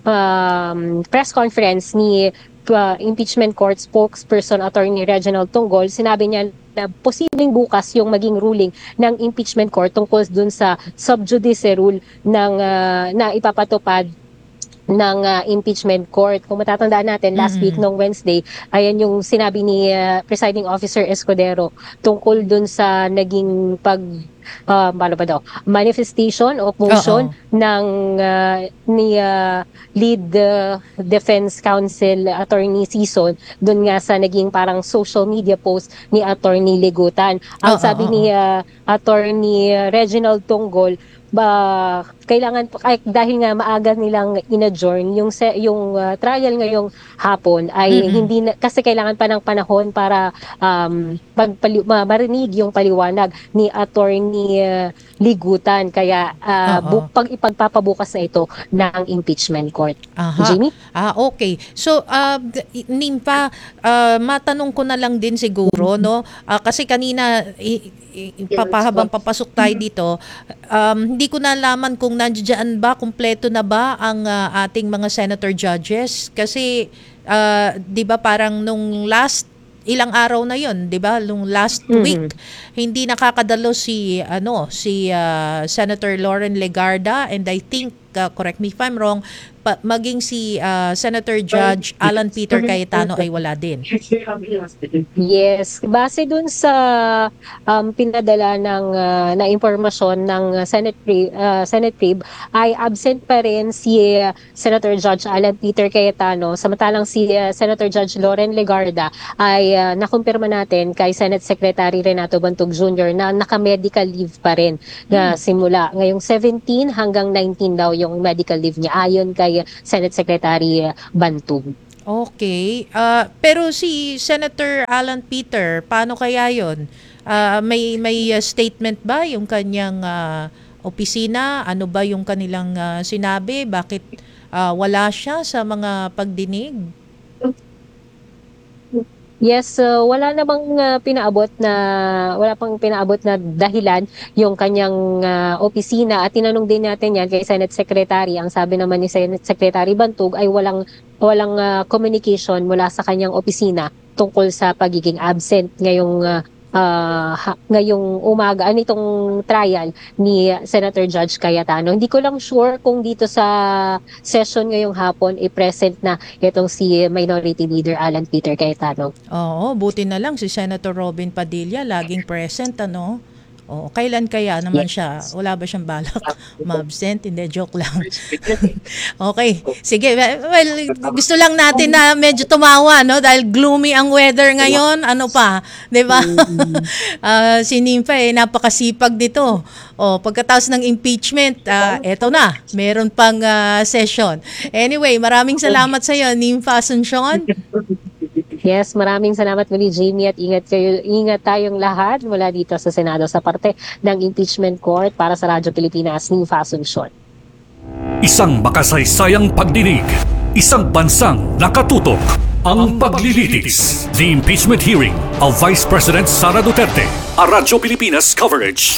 um, press conference ni uh, impeachment court spokesperson Attorney Reginald Tunggol, sinabi niya na posibleng bukas yung maging ruling ng impeachment court tungkol dun sa sub judice rule ng uh, na ipapatupad ng uh, impeachment court. Kung matatandaan natin, last Mhm. week, nung Wednesday, ayan yung sinabi ni uh, Presiding Officer Escudero tungkol dun sa naging pag uh, paano ba daw, manifestation o motion ng uh, ni uh, lead uh, defense counsel Attorney Sison dun nga sa naging parang social media post ni Attorney Legutan. Ang Oo, sabi oo. ni uh, Attorney Reginald Tunggol, ba kailangan ay, dahil nga maaga nilang inadjourn yung se, yung uh, trial ngayong hapon ay Mm-mm. hindi na, kasi kailangan pa ng panahon para um magpali, ma- marinig yung paliwanag ni Attorney uh, Ligutan kaya uh, Oo. bu- pag ipagpapabukas na ito ng impeachment court. Aha. Jamie? Ah, okay. So, uh, g- Nimpa, uh, matanong ko na lang din siguro, no? Ah, kasi kanina, i- i- papahabang papasok tayo dito, um, hindi ko nalaman kung nandiyan ba, kumpleto na ba ang uh, ating mga senator judges. Kasi, uh, di ba parang nung last ilang araw na yon, 'di ba? Nung last Mhm. week hindi nakakadalo si ano si uh, Senator Lauren Legarda and I think uh, correct me if I'm wrong, pa, maging si uh, Senator Judge Alan Peter Cayetano ay wala din. Yes, base dun sa um, pinadala ng uh, na impormasyon ng uh, Senate Pre, uh, Senate Prib, ay absent pa rin si uh, Senator Judge Alan Peter Cayetano, samantalang si uh, Senator Judge Loren Legarda ay uh, nakumpirma natin kay Senate Secretary Renato Bantog Junior na naka-medical leave pa rin na Hmm. simula ngayong seventeen hanggang nineteen daw yung medical leave niya ayon kay Senate Secretary uh, Bantog. Okay. Uh, pero si Senator Alan Peter, paano kaya yon? Uh, may may uh, statement ba yung kanyang uh, opisina? Ano ba yung kanilang uh, sinabi? Bakit uh, wala siya sa mga pagdinig? Yes, uh, wala namang uh, pinaabot na wala pang pinaabot na dahilan yung kanyang uh, opisina at tinanong din natin yan kay Senate Secretary. Ang sabi naman ni Senate Secretary Bantog ay walang walang uh, communication mula sa kanyang opisina tungkol sa pagiging absent ngayong uh, uh, ha- ngayong umaga ano itong trial ni Senator Judge Cayetano. Hindi ko lang sure kung dito sa session ngayong hapon i-present na itong si Minority Leader Alan Peter Cayetano. Oo, buti na lang si Senator Robin Padilla laging present, ano? Oo, kailan kaya naman siya? Wala ba siyang balak ma-absent? Hindi, joke lang. Okay, sige. Well, gusto lang natin na medyo tumawa, no? Dahil gloomy ang weather ngayon. Ano pa? Di ba? uh, si Nympha, eh, napakasipag dito. O, pagkatapos ng impeachment, uh, eto na. Meron pang uh, session. Anyway, maraming salamat sa iyo, Nympha Asuncion. Yes, maraming salamat muli Jamie at ingat kayo, ingat tayong lahat mula dito sa Senado sa parte ng impeachment court para sa Radyo Pilipinas, Nympha Asuncion. Isang makasaysayang pagdinig, isang bansang nakatutok, ang paglilitis. The impeachment hearing of Vice President Sara Duterte. A Radyo Pilipinas coverage.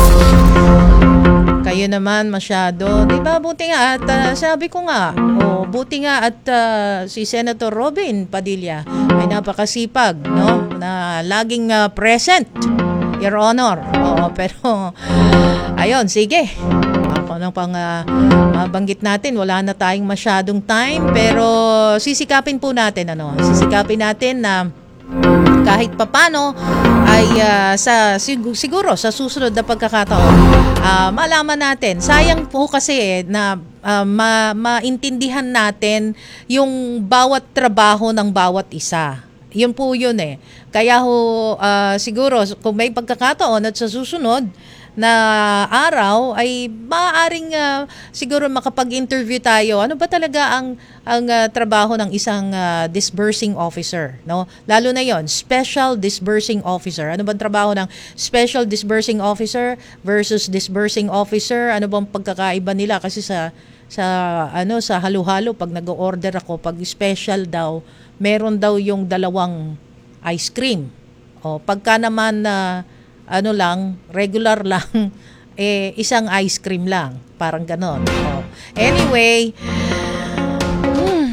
Kayo naman masyado. Di ba, buti nga at uh, sabi ko nga, oh, buti nga at uh, si Senator Robin Padilla ay napakasipag, no? Na laging uh, present, Your Honor. Oo, pero ayun, sige. Ako nang pang uh, mabanggit natin, wala na tayong masyadong time, pero sisikapin po natin, ano? Sisikapin natin na kahit papano ay uh, sa sig- siguro sa susunod na pagkakataon uh, malaman natin. Sayang po kasi eh, na uh, ma- maintindihan natin yung bawat trabaho ng bawat isa. Yun po yun eh. Kaya ho uh, siguro kung may pagkakataon at sa susunod na araw ay maaaring uh, siguro makapag-interview tayo. Ano ba talaga ang ang uh, trabaho ng isang uh, disbursing officer, no? Lalo na 'yon, special disbursing officer. Ano bang trabaho ng special disbursing officer versus disbursing officer? Ano bang pagkakaiba nila kasi sa sa ano sa halo-halo pag nag-order ako, pag special daw, meron daw yung dalawang ice cream. O pagka naman na uh, ano lang, regular lang, eh, isang ice cream lang. Parang ganon. Oh. Anyway, hmm,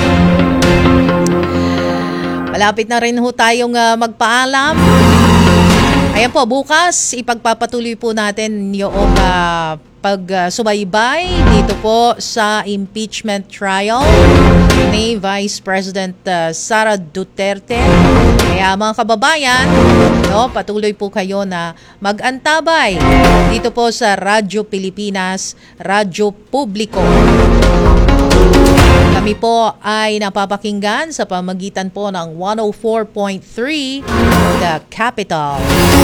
malapit na rin ho tayong uh, magpaalam. Ayan po, bukas, ipagpapatuloy po natin yung uh, pagsubaybay uh, dito po sa impeachment trial ni Vice President uh, Sara Duterte. Kaya mga kababayan, no, patuloy po kayo na mag-antabay dito po sa Radyo Pilipinas, Radyo Publiko. Kami po ay napapakinggan sa pamagitan po ng one oh four point three The Capital.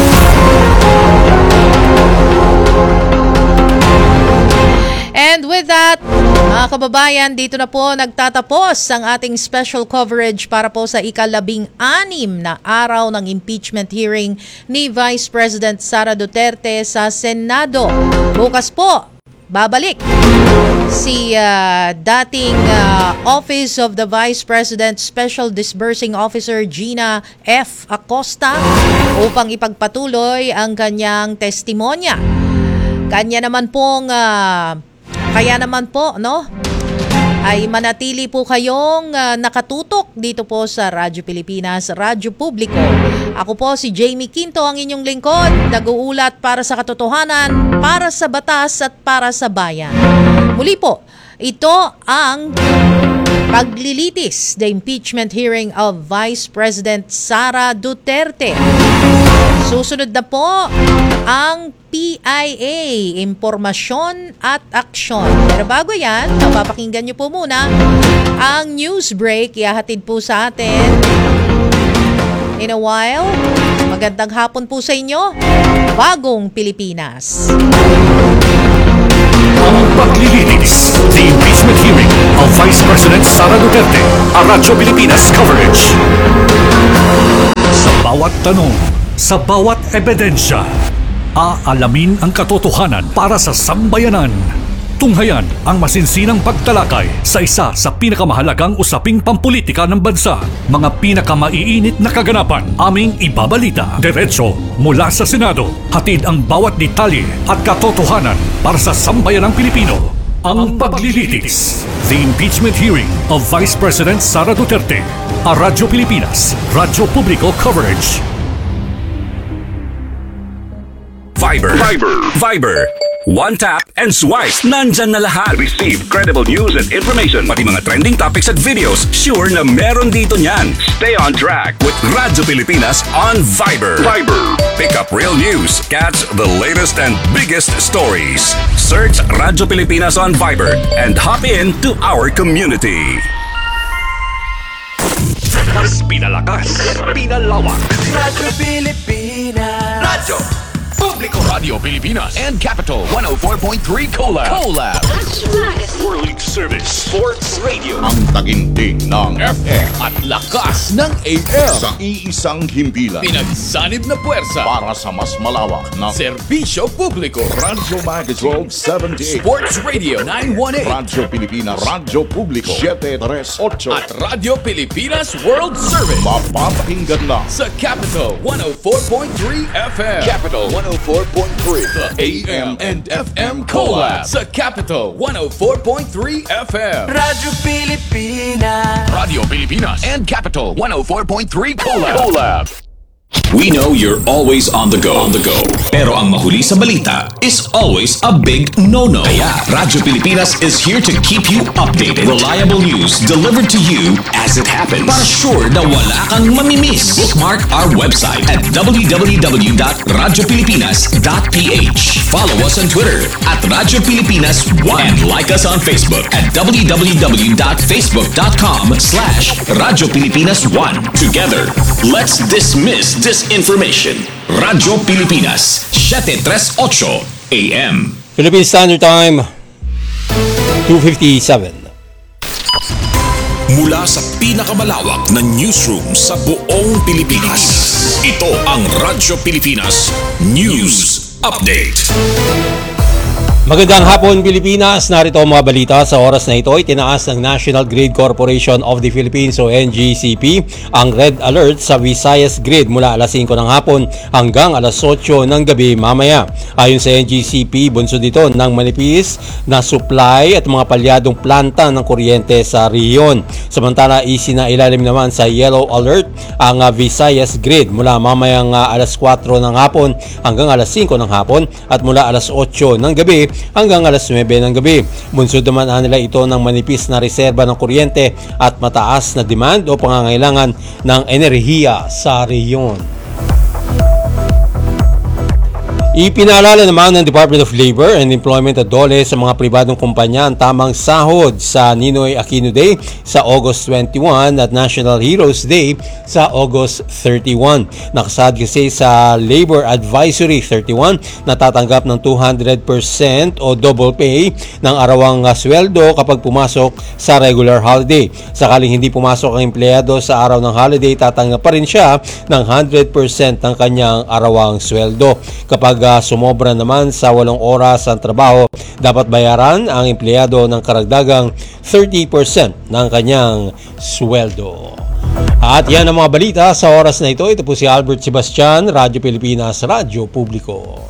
And with that, mga kababayan, dito na po nagtatapos ang ating special coverage para po sa ikalabing anim na araw ng impeachment hearing ni Vice President Sara Duterte sa Senado. Bukas po, babalik si uh, dating uh, Office of the Vice President Special Disbursing Officer Gina F. Acosta upang ipagpatuloy ang kanyang testimonya. Kanya naman pong uh, Kaya naman po, no, ay manatili po kayong uh, nakatutok dito po sa Radyo Pilipinas, Radyo Publiko. Ako po si Jamie Quinto, ang inyong lingkod, nag-uulat para sa katotohanan, para sa batas at para sa bayan. Muli po, ito ang paglilitis, the impeachment hearing of Vice President Sara Duterte. Susunod na po ang P I A, impormasyon at aksyon. Pero bago yan, mapapakinggan niyo po muna ang news break. Ihahatid po sa atin in a while. Magandang hapon po sa inyo, Bagong Pilipinas. Ang paglilitis, the impeachment hearing of Vice President Sara Duterte, ang Radyo Pilipinas coverage. Sa bawat tanong, sa bawat ebidensya, aalamin ang katotohanan para sa sambayanan. Tunghayan ang masinsinang pagtalakay sa isa sa pinakamahalagang usaping pampulitika ng bansa. Mga pinakamaiinit na kaganapan aming ibabalita diretso mula sa Senado. Hatid ang bawat detalye at katotohanan para sa sambayanang Pilipino. Ang paglilitis, the impeachment hearing of Vice President Sara Duterte. Ang Radyo Pilipinas, Radyo Publiko coverage. Viber. Viber. Viber. One tap and swipe. Nandyan na lahat. Receive credible news and information. Pati mga trending topics at videos. Sure na meron dito niyan. Stay on track with Radyo Pilipinas on Viber. Viber. Pick up real news. Catch the latest and biggest stories. Search Radyo Pilipinas on Viber and hop in to our community. Mas pinalakas, pinalawak. Radyo Pilipinas. Radyo Publiko. Radio Pilipinas and Capital one oh four point three Collab. Collab. World Service Sports Radio. Ang taginting ng F M at lakas ng A M sa iisang himpilan. Pinagsanib na puwersa para sa mas malawak na serbisyo publiko. Radyo Magazine twelve seventy-eight. Sports Radio nine eighteen. Radyo Pilipinas, Radyo Publiko seven thirty-eight. At Radyo Pilipinas World Service. Mapapakinggan na sa Capital one oh four point three F M. Capital one oh four point three. The A M and F M Collab sa Capital one oh four point three F M. Radyo Pilipinas. Radio Pilipinas and Capital one oh four point three Collab. Collab. We know you're always on the go. On the go. Pero ang mahuli sa balita is always a big no-no. Kaya Radyo Pilipinas is here to keep you updated. Reliable news delivered to you as it happens. Para sure na wala kang mamimiss. Bookmark our website at w w w dot radyo pilipinas dot p h. Follow us on Twitter at Radyo Pilipinas one and like us on Facebook at w w w dot facebook dot com slash Radyo Pilipinas one. Together, let's dismiss disinformation. Radyo Pilipinas, seven thirty-eight A M. Philippine Standard Time, two fifty-seven. Mula sa pinakamalawak na newsroom sa buong Pilipinas, ito ang Radyo Pilipinas News Update. Magandang hapon Pilipinas, narito ang mga balita. Sa oras na ito ay tinaas ng National Grid Corporation of the Philippines o N G C P ang red alert sa Visayas Grid mula alas singko ng hapon hanggang alas otso ng gabi mamaya. Ayon sa N G C P, bunsod dito ng manipis na supply at mga palyadong planta ng kuryente sa rehiyon. Samantala, isinailalim naman sa yellow alert ang Visayas Grid mula mamayang alas kwatro ng hapon hanggang alas singko ng hapon at mula alas otso ng gabi hanggang alas nuwebe ng gabi. Bunsod naman nila ito ng manipis na reserba ng kuryente at mataas na demand o pangangailangan ng enerhiya sa rehiyon. Ipinaalala naman ng Department of Labor and Employment at DOLE sa mga pribadong kumpanya ang tamang sahod sa Ninoy Aquino Day sa August twenty-one at National Heroes Day sa August thirty-one. Nakasad kasi sa Labor Advisory thirty-one na tatanggap ng two hundred percent o double pay ng arawang sweldo kapag pumasok sa regular holiday. Sakaling hindi pumasok ang empleyado sa araw ng holiday, tatanggap pa rin siya ng one hundred percent ng kanyang arawang sweldo. Kapag uh, sumobra naman sa walong oras ang trabaho, dapat bayaran ang empleyado ng karagdagang thirty percent ng kanyang sweldo. At yan ang mga balita sa oras na ito. Ito po si Albert Sebastian, Radyo Pilipinas, Radyo Publiko.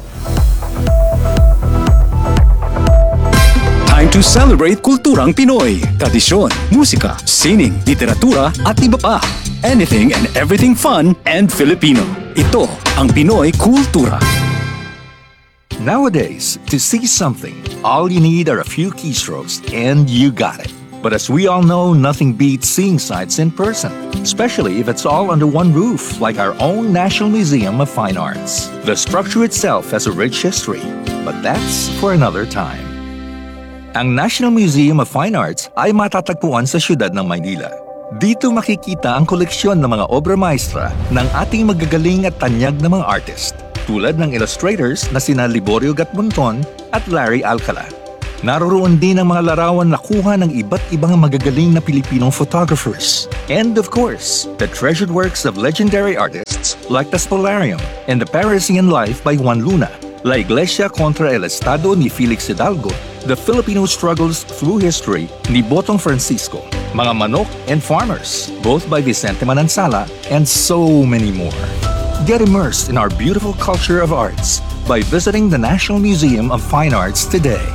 Time to celebrate kulturang Pinoy. Tradisyon, musika, sining, literatura at iba pa. Anything and everything fun and Filipino. Ito ang Pinoy Kultura. Nowadays, to see something, all you need are a few keystrokes and you got it. But as we all know, nothing beats seeing sights in person, especially if it's all under one roof, like our own National Museum of Fine Arts. The structure itself has a rich history, but that's for another time. Ang National Museum of Fine Arts ay matatagpuan sa siyudad ng Maynila. Dito makikita ang koleksyon ng mga obra maestra ng ating magagaling at tanyag na mga artist, tulad ng illustrators na sina Liborio Gatmonton at Larry Alcala. Naroroon din ang mga larawan na kuha ng iba't ibang magagaling na Pilipinong photographers. And of course, the treasured works of legendary artists like the Spolarium and the Parisian Life by Juan Luna, La Iglesia contra el Estado ni Felix Hidalgo, The Filipino Struggles Through History ni Botong Francisco, Mga Manok and Farmers, both by Vicente Manansala, and so many more. Get immersed in our beautiful culture of arts by visiting the National Museum of Fine Arts today.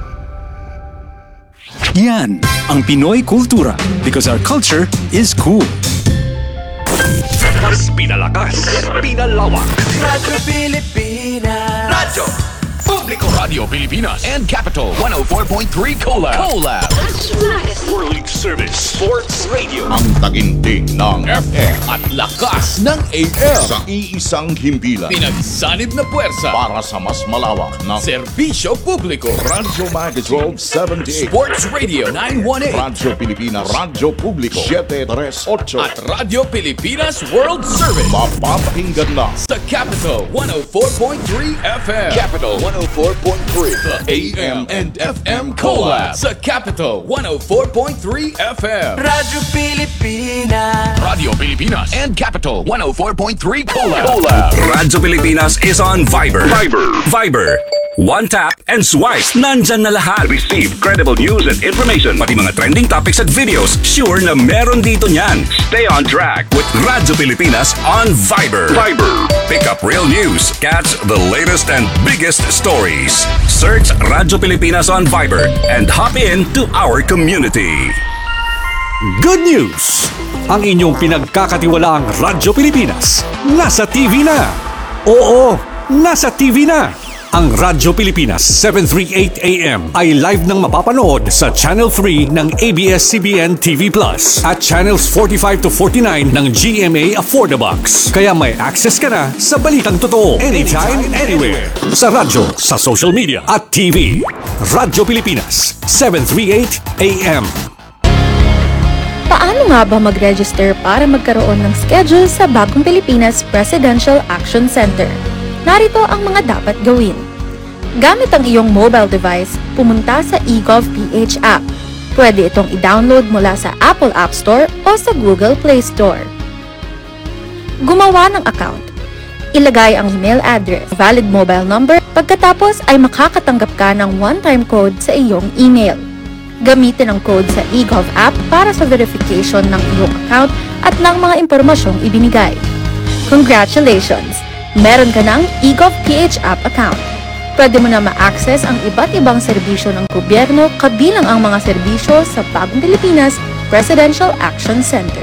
Yan ang Pinoy Kultura because our culture is cool. Mas pinalakas, pinalawak. Radyo Pilipinas. Radyo Publiko. Radio Pilipinas and Capital one oh four point three Collab. Collab. World Service Sports Radio. Ang taginting ng F M at lakas ng A M sa iisang himpilan. Pinagsanib na puwersa Para sa mas malawak na serbisyo publiko. Radyo Magazine twelve seventy-eight. Sports Radio nine eighteen. Radyo Pilipinas, Radyo Publiko seven thirty-eight. At Radio Pilipinas World Service. Mapapakinggan na sa Capital one oh four point three F M. Capital one oh four point three. The A M and F M Collab sa Capital one oh four point three F M. Radyo Pilipinas. Radio Pilipinas and Capital one oh four point three Collab. Collab. Radyo Pilipinas is on Viber. Viber. Viber. One tap and swipe. Nandyan na lahat. Receive credible news and information. Pati mga trending topics at videos. Sure na meron dito niyan. Stay on track with Radyo Pilipinas on Viber. Viber. Pick up real news. Catch the latest and biggest stories. Search Radyo Pilipinas on Viber and hop in to our community. Good news! Ang inyong pinagkakatiwalaang Radyo Pilipinas nasa T V na. Oo, nasa T V na. Ang Radyo Pilipinas seven thirty-eight A M ay live nang mapapanood sa Channel three ng A B S C B N T V Plus at Channels forty-five to forty-nine ng G M A Affordabox. Kaya may access ka na sa balitang totoo anytime, anywhere. Sa radyo, sa social media at T V. Radyo Pilipinas seven thirty-eight A M. Paano nga ba mag-register para magkaroon ng schedule sa Bagong Pilipinas Presidential Action Center? Narito ang mga dapat gawin. Gamit ang iyong mobile device, pumunta sa eGovPH app. Pwede itong i-download mula sa Apple App Store o sa Google Play Store. Gumawa ng account. Ilagay ang email address, valid mobile number, pagkatapos ay makakatanggap ka ng one-time code sa iyong email. Gamitin ang code sa eGov app para sa verification ng iyong account at ng mga impormasyong ibinigay. Congratulations! Meron ka ng eGovPH app account. Pwede mo na ma-access ang iba't ibang serbisyo ng gobyerno kabilang ang mga serbisyo sa Bagong Pilipinas Presidential Action Center.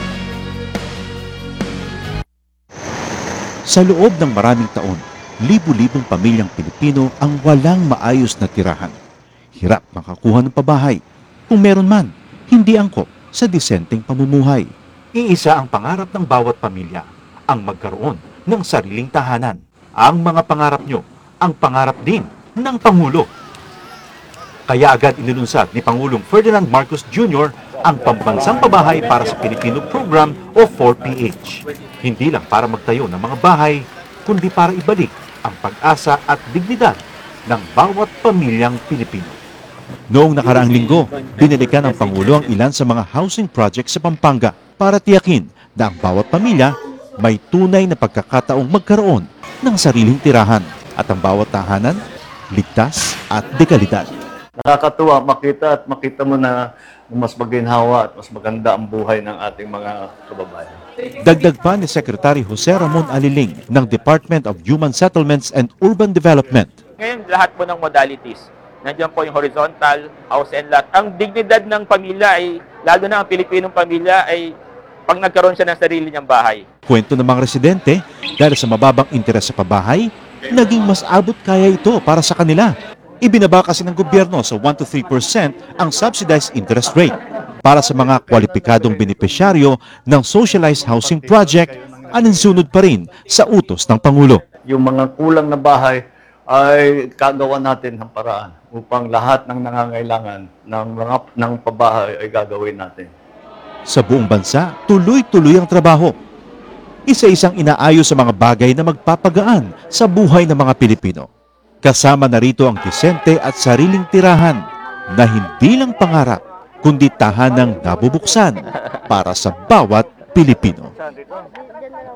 Sa loob ng maraming taon, libu-libong pamilyang Pilipino ang walang maayos na tirahan. Hirap makakuha ng pabahay. Kung meron man, hindi angkop sa disenteng pamumuhay. Iisa ang pangarap ng bawat pamilya, ang magkaroon ng sariling tahanan. Ang mga pangarap nyo, ang pangarap din ng Pangulo. Kaya agad inilunsad ni Pangulong Ferdinand Marcos Junior ang Pambansang Pabahay para sa Pilipino Program o four P H. Hindi lang para magtayo ng mga bahay, kundi para ibalik ang pag-asa at dignidad ng bawat pamilyang Pilipino. Noong nakaraang linggo, binalikan ng Pangulo ang ilan sa mga housing projects sa Pampanga para tiyakin na ang bawat pamilya may tunay na pagkakataong magkaroon ng sariling tirahan at ang bawat tahanan, ligtas at dekalidad. Nakakatuwa makita at makita mo na mas maginhawa at mas maganda ang buhay ng ating mga kababayan. Dagdag pa ni Secretary Jose Ramon Aliling ng Department of Human Settlements and Urban Development. Ngayon, lahat po ng modalities. Nandiyan po yung horizontal, house and lot. Ang dignidad ng pamilya ay, lalo na ang Pilipinong pamilya, ay pag nagkaroon siya ng sarili niyang bahay. Kwento ng mga residente, dahil sa mababang interes sa pabahay, naging mas abot kaya ito para sa kanila. Ibinaba kasi ng gobyerno sa one to three percent ang subsidized interest rate para sa mga kwalipikadong benepisyaryo ng socialized housing project, aninsunod pa rin sa utos ng Pangulo. Yung mga kulang na bahay ay kagawa natin ng paraan upang lahat ng nangangailangan ng mga ng pabahay ay gagawin natin. Sa buong bansa, tuloy-tuloy ang trabaho. Isa-isang inaayos sa mga bagay na magpapagaan sa buhay ng mga Pilipino. Kasama na rito ang disente at sariling tirahan na hindi lang pangarap, kundi tahanang nabubuksan para sa bawat Pilipino.